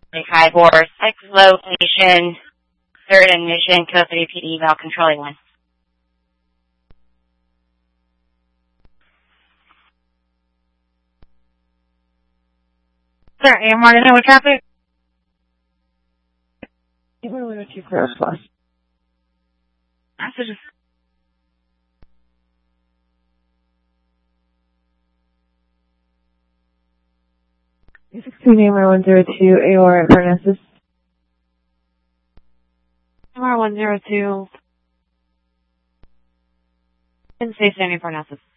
High Horse, X location, 3rd and Mission, Code 3 PD, Val controlling 1. Sir, AMR to know what traffic? We're going to clear plus. Messages. AMR 102, AOR at Parnassus. AMR 102. In State Standing Parnassus.